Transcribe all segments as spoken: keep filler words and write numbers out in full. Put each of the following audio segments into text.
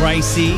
Gracie.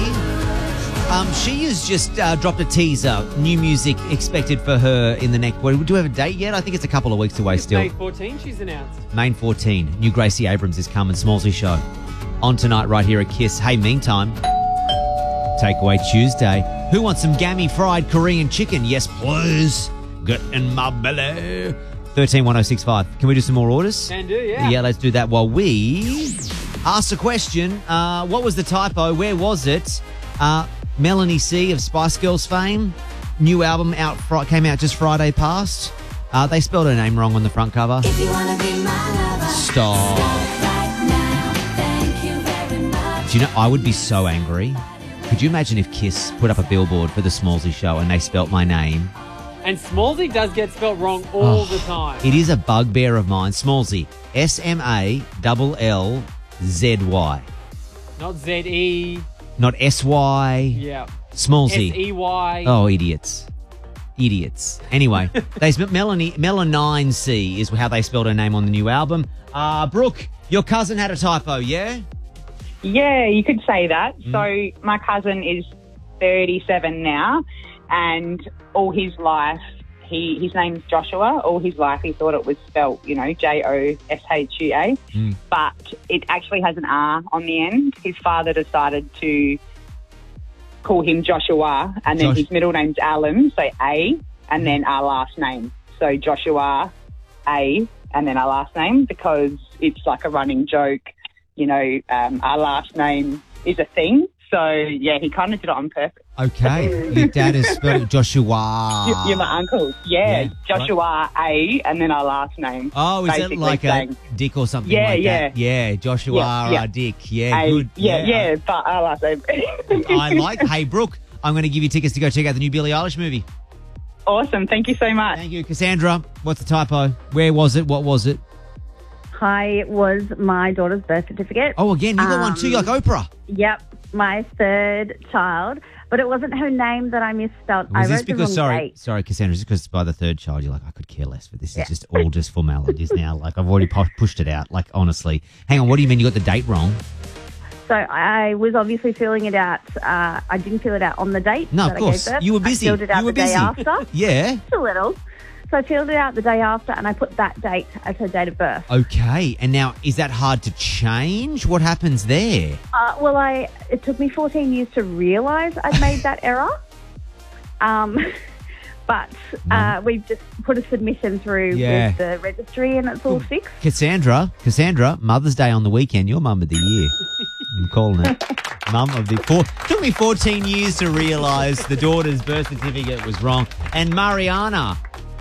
Um, she has just uh, dropped a teaser. New music expected for her in the next... Well, do we have a date yet? I think it's a couple of weeks away still. May fourteenth, she's announced. May fourteenth. New Gracie Abrams is coming. Smallsy Show. On tonight right here at Kiss. Hey, meantime, Takeaway Tuesday. Who wants some gammy fried Korean chicken? Yes, please. Get in my belly. thirteen one oh six five. Can we do some more orders? Can do, yeah. Yeah, let's do that while we ask the question. Uh, what was the typo? Where was it? Uh, Melanie C of Spice Girls fame. New album out fr- came out just Friday past. Uh, they spelled her name wrong on the front cover. If you wanna be my lover, Stop. right now. Thank you very much. Do you know, I would be so angry. Could you imagine if Kiss put up a billboard for the Smallsy Show and they spelt my name? And Smallsy does get spelt wrong all Oh, the time. It is a bugbear of mine. Smallsy. S M A L L Z Y. Not Z E. Not S Y. Yeah. Smallsy. S E Y. Oh, idiots. Idiots. Anyway, they sp- Melanie, Melanine C is how they spelled her name on the new album. Uh, Brooke, your cousin had a typo, yeah? Yeah, you could say that. Mm. So my cousin is thirty-seven now, and all his life, he his name's Joshua. All his life he thought it was spelt, you know, J O S H U A. Mm. But it actually has an R on the end. His father decided to call him Joshua, and then Josh- his middle name's Alan, so A, and then our last name. So Joshua, A, and then our last name, because it's like a running joke. You know, um, our last name is a thing. So, yeah, he kind of did it on purpose. Okay. Your dad has spelled it Joshua. You- You're my uncle. Yeah, Yeah, Joshua A, and then our last name. Oh, is it basically like saying, a Dick or something Yeah, like yeah. that? Yeah, Joshua Yeah, yeah. uh, Dick. Yeah, A, good. yeah, yeah, but our last name. I like. Hey, Brooke, I'm going to give you tickets to go check out the new Billie Eilish movie. Awesome. Thank you so much. Thank you. Cassandra, what's the typo? Where was it? What was it? Hi, it was my daughter's birth certificate. Oh, again, you got one too, like Oprah. Yep, my third child. But it wasn't her name that I misspelled. I Was wrote this the because, wrong sorry, date. sorry, Cassandra, is this because by the third child you're like, I could care less, but this Yeah. is just all just formalities now. Like, I've already pu- pushed it out, like, honestly. Hang on, what do you mean you got the date wrong? So I was obviously filling it out. Uh, I didn't fill it out on the date. No, that of course. I gave birth. You were busy. I filled it out You were the busy. day after. Yeah. Just a little. So I filled it out the day after, and I put that date as her date of birth. Okay, and now, is that hard to change? What happens there? Uh, well, I it took me fourteen years to realise I'd made that error. Um, but uh, we've just put a submission through Yeah. with the registry, and it's all fixed. Cassandra, Cassandra, Mother's Day on the weekend, you're Mum of the Year. I'm calling it. Mum of the four. Took me fourteen years to realise the daughter's birth certificate was wrong. And Mariana.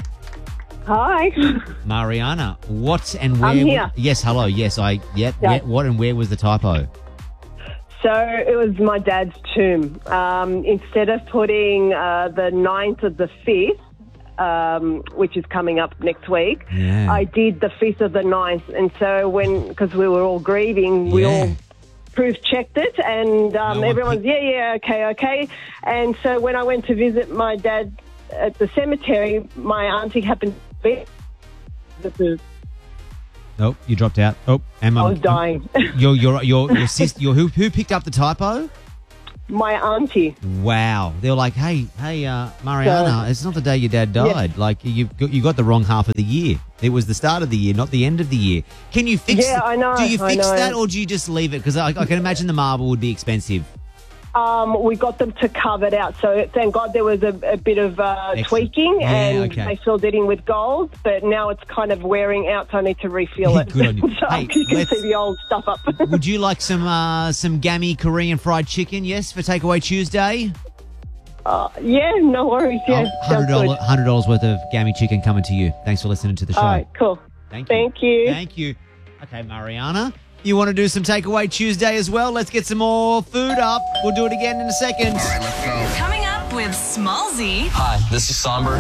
Hi. Mariana, what and where? I'm here. Yes, hello. Yes, I. Yep. Yeah. Where, what and where was the typo? So it was my dad's tomb. Um, instead of putting uh, the ninth of the fifth, um, which is coming up next week, Yeah. I did the fifth of the ninth. And so when, because we were all grieving, we Yeah. all proof checked it, and um, No one everyone's, picked- yeah, yeah, okay, okay. And so when I went to visit my dad at the cemetery, my auntie happened to be the Oh, you dropped out. Oh, and I was dying. Your your your your sister. Your who who picked up the typo? My auntie. Wow. They were like, hey, hey, uh, Mariana, it's not the day your dad died. Like, you got, you got the wrong half of the year. It was the start of the year, not the end of the year. Can you fix Yeah, I know, Do you I fix know. that or do you just leave it? Because I, I can imagine the marble would be expensive. Um, we got them to carve it out. So thank God there was a, a bit of uh, Excellent. tweaking, Yeah, and okay. they filled it in with gold. But now it's kind of wearing out, so I need to refill it. Good on you. so Hey, you can let's- see the old stuff up. Would you like some uh, some gammy Korean fried chicken, yes, for Takeaway Tuesday? uh, yeah, no worries. Yeah, Oh, sounds one hundred dollars good. one hundred dollars worth of gammy chicken coming to you. Thanks for listening to the show. All right, cool. Thank you. Thank you. Thank you. Okay, Mariana, you want to do some Takeaway Tuesday as well? Let's get some more food up. We'll do it again in a second. Coming up with Smallsy. Hi, this is Somber.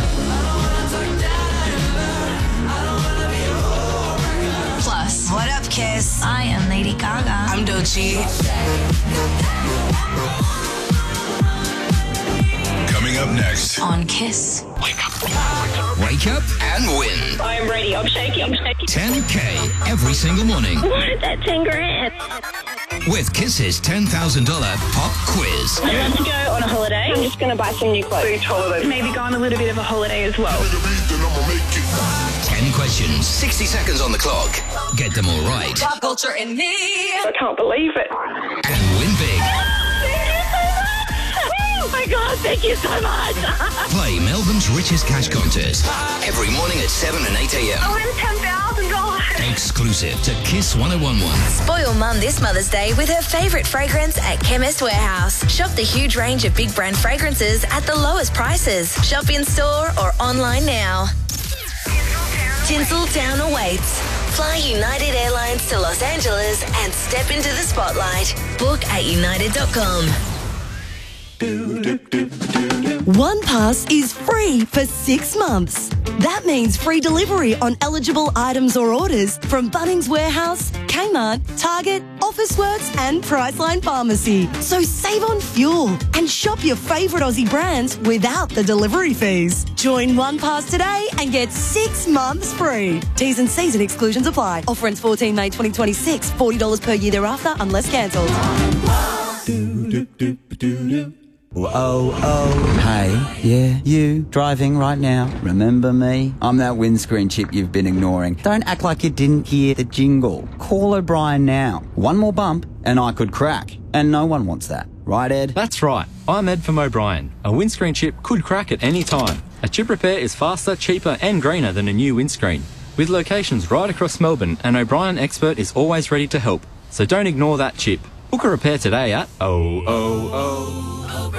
Plus, what up, Kiss? I am Lady Gaga. I'm Doechii. Coming up next. On Kiss. Wake up. Wake up and win. I'm ready. I'm shaking. I'm shaking. ten K every single morning. That ten grand. with Kiss's ten thousand dollars pop quiz. I want to go on a holiday. I'm just going to buy some new clothes. Beach holiday. Maybe go on a little bit of a holiday as well. ten questions, sixty seconds on the clock. Get them all right. Pop culture in me. I can't believe it. And win big. Oh my God, thank you so much. Play Melbourne's richest cash contest every morning at seven and eight a.m. I win ten thousand dollars. Exclusive to Kiss one oh one one. Spoil Mum this Mother's Day with her favourite fragrance at Chemist Warehouse. Shop the huge range of big brand fragrances at the lowest prices. Shop in store or online now. Tinseltown awaits. Fly United Airlines to Los Angeles and step into the spotlight. Book at united dot com. One Pass is free for six months. That means free delivery on eligible items or orders from Bunnings Warehouse, Kmart, Target, Officeworks and Priceline Pharmacy. So save on fuel and shop your favourite Aussie brands without the delivery fees. Join One Pass today and get six months free. T's and C's and exclusions apply. Offer ends fourteenth May twenty twenty-six. forty dollars per year thereafter unless cancelled. Oh, oh, hey, yeah, you, driving right now, remember me? I'm that windscreen chip you've been ignoring. Don't act like you didn't hear the jingle. Call O'Brien now. One more bump and I could crack. And no one wants that. Right, Ed? That's right. I'm Ed from O'Brien. A windscreen chip could crack at any time. A chip repair is faster, cheaper and greener than a new windscreen. With locations right across Melbourne, an O'Brien expert is always ready to help. So don't ignore that chip. Book a repair today at oh oh oh.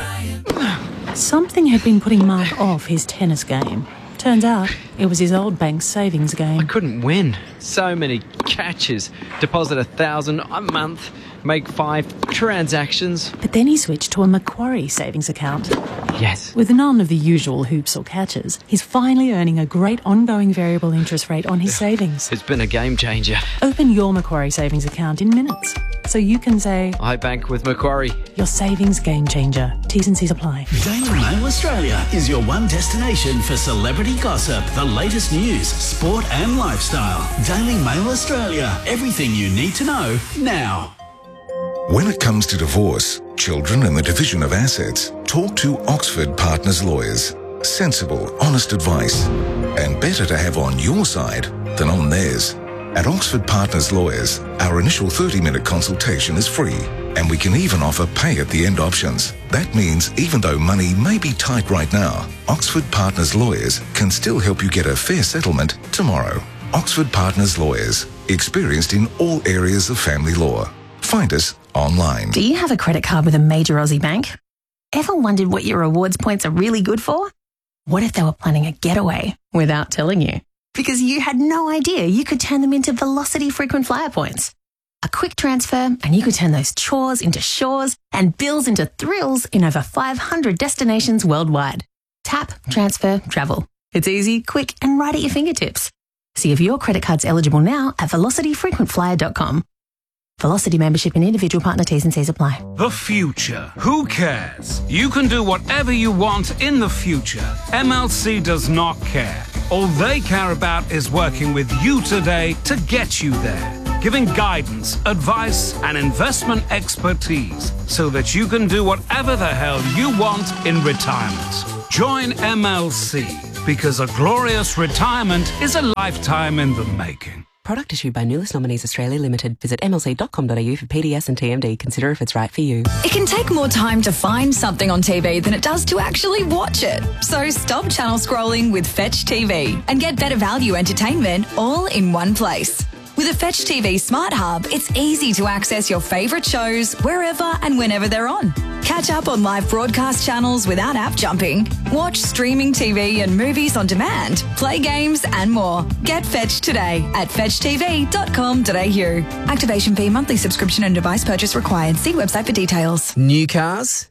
Something had been putting Mark off his tennis game. Turns out it was his old bank's savings game. I couldn't win. So many catches. Deposit a thousand a month, make five transactions. But then he switched to a Macquarie savings account. Yes. With none of the usual hoops or catches, he's finally earning a great ongoing variable interest rate on his savings. It's been a game changer. Open your Macquarie savings account in minutes. So you can say, I bank with Macquarie. Your savings game changer. T's and C's apply. Daily Mail Australia is your one destination for celebrity gossip, the latest news, sport and lifestyle. Daily Mail Australia. Everything you need to know now. When it comes to divorce, children and the division of assets, talk to Oxford Partners Lawyers. Sensible, honest advice. And better to have on your side than on theirs. At Oxford Partners Lawyers, our initial thirty minute consultation is free, and we can even offer pay-at-the-end options. That means even though money may be tight right now, Oxford Partners Lawyers can still help you get a fair settlement tomorrow. Oxford Partners Lawyers, experienced in all areas of family law. Find us online. Do you have a credit card with a major Aussie bank? Ever wondered what your rewards points are really good for? What if they were planning a getaway without telling you? Because you had no idea you could turn them into Velocity frequent flyer points. A quick transfer and you could turn those chores into shores and bills into thrills in over five hundred destinations worldwide. Tap, transfer, travel. It's easy, quick and right at your fingertips. See if your credit card's eligible now at velocity frequent flyer dot com. Velocity membership and individual partner T's and C's apply. The future. Who cares? You can do whatever you want in the future. M L C does not care. All they care about is working with you today to get you there. Giving guidance, advice, and investment expertise so that you can do whatever the hell you want in retirement. Join M L C because a glorious retirement is a lifetime in the making. Product issued by Nulis Nominees Australia Limited. Visit m l c dot com dot a u for P D S and T M D. Consider if it's right for you. It can take more time to find something on T V than it does to actually watch it. So stop channel scrolling with Fetch T V and get better value entertainment all in one place. With a Fetch T V Smart Hub, it's easy to access your favourite shows wherever and whenever they're on. Catch up on live broadcast channels without app jumping. Watch streaming T V and movies on demand. Play games and more. Get Fetch today at fetch t v dot com dot a u. Activation fee, monthly subscription and device purchase required. See website for details. New cars,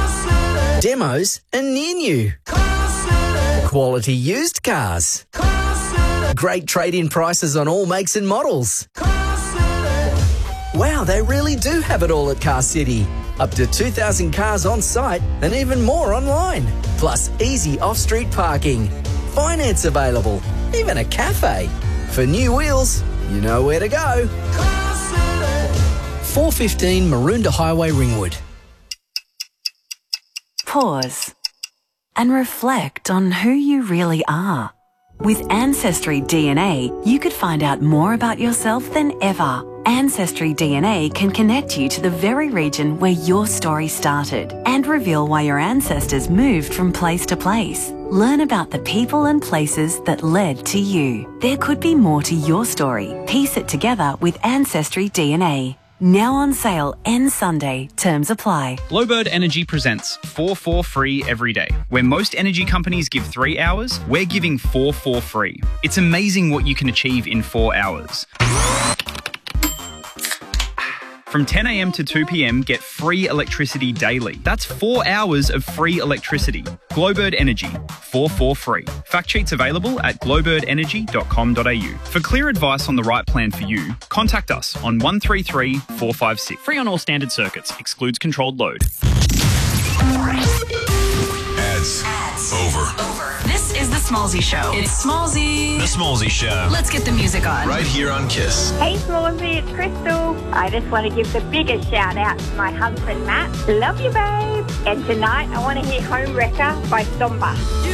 demos and near new. Quality used cars. Great trade-in prices on all makes and models. Wow, they really do have it all at Car City. Up to two thousand cars on site and even more online. Plus easy off-street parking. Finance available. Even a cafe. For new wheels, you know where to go. four fifteen Maroondah Highway, Ringwood. Pause and reflect on who you really are. With Ancestry D N A, you could find out more about yourself than ever. Ancestry D N A can connect you to the very region where your story started and reveal why your ancestors moved from place to place. Learn about the people and places that led to you. There could be more to your story. Piece it together with Ancestry D N A. Now on sale, ends Sunday. Terms apply. Glowbird Energy presents four four free every day. Where most energy companies give three hours, we're giving four four free. It's amazing what you can achieve in four hours. From ten a m to two p m, get free electricity daily. That's four hours of free electricity. Glowbird Energy, four four free. Fact sheets available at glowbird energy dot com dot a u. For clear advice on the right plan for you, contact us on one three three, four five six. Free on all standard circuits. Excludes controlled load. Ads. Ads. Over. Over. This is the Smallsy Show. It's Smallsy. The Smallsy Show. Let's get the music on. Right here on Kiss. Hey Smallsy, it's Crystal. I just want to give the biggest shout out to my husband Matt. Love you, babe. And tonight I want to hear Home Wrecker by Somba.